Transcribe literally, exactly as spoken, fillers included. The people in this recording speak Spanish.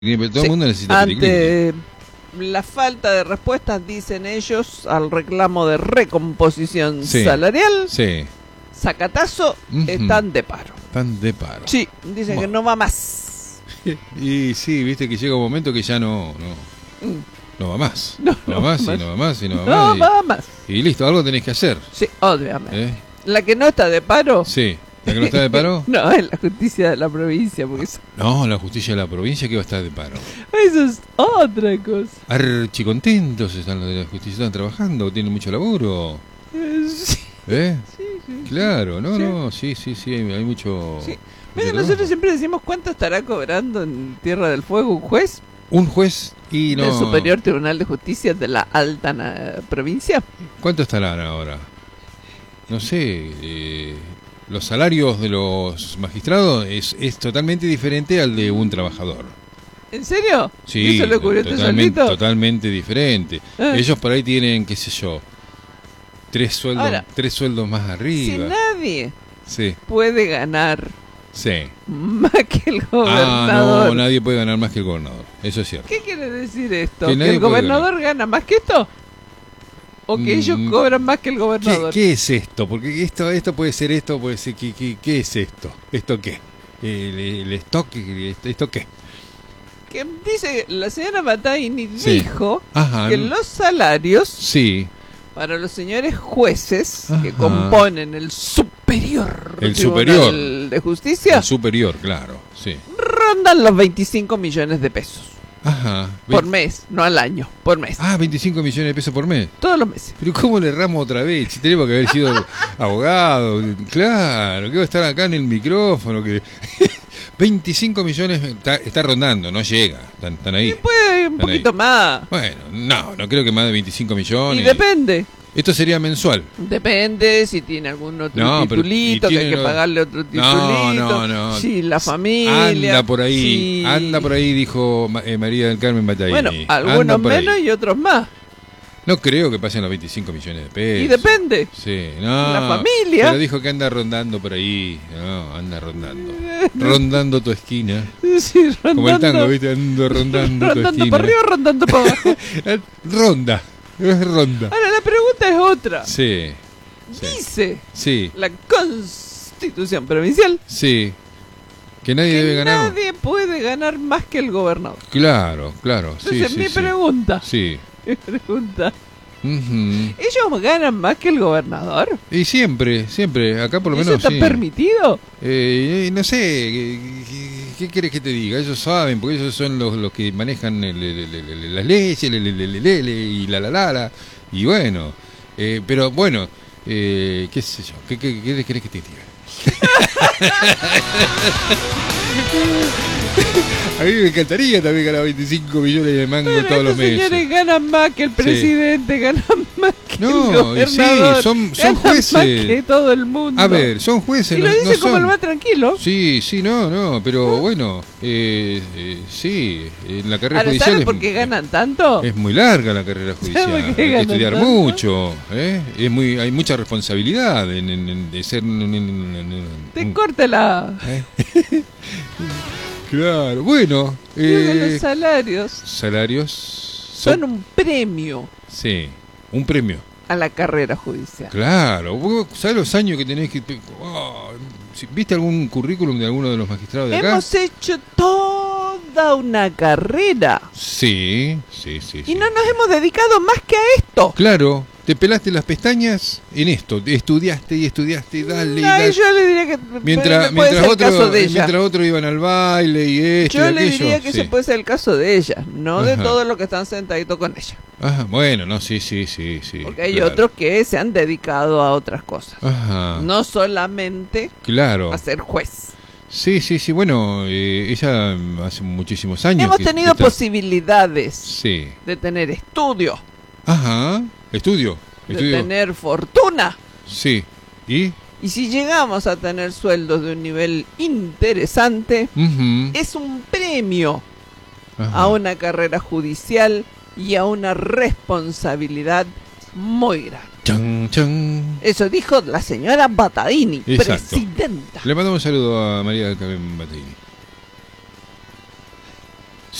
Todo el Sí, mundo necesita ante Piriclini. la falta de respuestas, dicen ellos, al reclamo de recomposición Sí. salarial, Sí, Zacatazo, Ujú. están de paro. están de paro. Sí, dicen que Bueno. no va más. Y sí, viste que llega un momento que ya no, no, Mm, no va más. No, No, no va más, va y más. no va más, y no va No más. y- va más. Y, listo, algo tenés que hacer. Sí, obviamente. ¿eh? La que no está de paro, Sí. ¿La que no está de paro? no, es la justicia de la provincia, porque eso, No, la justicia de la provincia que va a estar de paro. eso es otra cosa. Archicontentos están los de la justicia, están trabajando, tienen mucho laburo. Eh, Sí, ¿Eh? sí, sí. Claro, no, Sí. no, sí, sí, sí, hay, hay mucho. Sí. mucho Mira, trabajo. nosotros siempre decimos cuánto estará cobrando en Tierra del Fuego un juez Un juez y no. del Superior Tribunal de Justicia de la Alta na- Provincia. ¿Cuánto estarán ahora? No sé. eh, los salarios de los magistrados es, es totalmente diferente al de un trabajador. ¿En serio? Sí, ¿Y eso lo cubrió este totalmente, solito? totalmente diferente. Ah. Ellos por ahí tienen, qué sé yo, tres sueldos, Ahora, tres sueldos más Si arriba. nadie Sí, puede ganar sí. más que el Ah, gobernador. no, nadie puede ganar más que el gobernador. Eso es cierto. ¿Qué quiere decir esto? Que ¿Que, nadie el puede gobernador gana más que esto? ¿O que Mm, ellos cobran más que el ¿Qué, gobernador? qué es esto? Porque esto esto puede ser esto, puede ser... ¿Qué, qué, qué es esto? ¿Esto qué? ¿El, el stock? ¿Esto, esto qué? Que dice la señora Bataini Sí. dijo Ajá. que los salarios Sí, para los señores jueces que Ajá. componen el superior El Tribunal superior. de Justicia el superior, claro. Sí. rondan los veinticinco millones de pesos Ajá. por Ve- mes, no al año, por mes, Ah, veinticinco millones de pesos por mes. todos los meses. Pero ¿cómo le erramos otra vez? Si tenemos que haber sido abogado. Claro, que va a estar acá en el micrófono. Que veinticinco millones está, está rondando, no llega. Están, están ahí. Y puede un Están ahí. poquito más. Bueno, no, no creo que más de veinticinco millones. Y depende. Esto sería mensual. Depende si tiene algún otro No, pero- titulito, y que hay tiene que lo- pagarle otro No, titulito. no, no. Sí, la familia. Anda por ahí, sí. anda por ahí, dijo Ma- eh, María del Carmen Bataini. Bueno, Anda algunos por ahí. menos y otros más. No creo que pasen los veinticinco millones de pesos. Y depende. Sí, no. La familia. Pero dijo que anda rondando por ahí. No, anda rondando. Rondando tu esquina. Sí, rondando, Como el tango, ¿viste? Ando rondando, tu rondando esquina. para arriba, rondando para abajo. Ronda. Es ronda. Ahora, la pregunta es otra. Sí. Sí. Dice Sí. la Constitución Provincial Sí. Que nadie debe que ganar. nadie puede ganar más que el gobernador. Claro, claro. Sí, Entonces, sí, mi sí. pregunta, Sí. mi pregunta, Ujú. ¿ellos ganan más que el gobernador? Y siempre, siempre. Acá por lo ¿Eso menos está sí. permitido? Eh, eh, no sé, ¿qué, qué- qué querés que te diga? Ellos saben, porque ellos son los, los que manejan el- el- el- el- las leyes, el- el- el- el- el- y la la la la. Y bueno, eh, pero bueno, eh, qué sé yo, ¿qué, qué, qué querés que te diga? A mí me encantaría también ganar veinticinco millones de mangos Pero todos los estos meses. señores ganan más que el presidente, ganan más que No, el y sí, gobernador, son- son ganan jueces. más que todo el mundo. A ver, son jueces, y lo no, dice no como son- el más tranquilo. Sí, sí, no, no, pero bueno, eh, eh, sí, en la carrera Ahora, judicial ¿sabe es, por qué ganan tanto? es muy larga la carrera judicial, ¿Sabe hay qué que ganan estudiar tanto? mucho, ¿eh? Es muy, hay mucha responsabilidad en, en- en- de ser... un- un- un- un- Te un- córtela. ¿eh? Claro, bueno, Digo que eh, los salarios salarios son un premio sí, un premio. a la carrera judicial. Claro, vos sabés los años que tenés que... oh, si- ¿viste algún currículum de alguno de los magistrados de acá? Hemos hecho toda una carrera Sí, sí, sí. sí. y no nos hemos dedicado más que a esto. Claro, te pelaste las pestañas en esto, estudiaste y estudiaste y dale y Ay, dale. yo le diría que Mientras, puede ser mientras, el caso otro, de ella. mientras otros iban al baile y esto Yo y le aquello. diría que sí. ese puede ser el caso de ella, no de Ajá. todos los que están sentaditos con ella. Ajá, bueno, no, sí, sí, sí, sí. Porque hay claro. otros que se han dedicado a otras cosas. Ajá, No solamente claro. a ser juez. Sí, sí, sí, bueno, eh, ella mm, hace muchísimos años. Hemos que tenido está- posibilidades Sí. de tener estudio, Ajá, estudio. de Estudio. tener fortuna. Sí. ¿Y? Y si llegamos a tener sueldos de un nivel interesante, Ujú. es un premio Ajá. a una carrera judicial y a una responsabilidad muy grande. Chan, chan. Eso dijo la señora Bataini, Exacto. presidenta. Le mandamos un saludo a María del Carmen Bataini.